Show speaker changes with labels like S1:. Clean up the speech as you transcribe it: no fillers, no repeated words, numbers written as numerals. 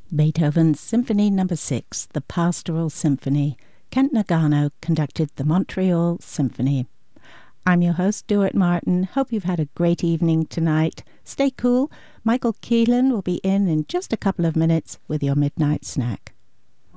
S1: Beethoven's Symphony No. 6, the Pastoral Symphony. Kent Nagano conducted the Montreal Symphony. I'm your host, Stuart Martin. Hope you've had a great evening tonight. Stay cool. Michael Keelan will be in just a couple of minutes with your midnight snack.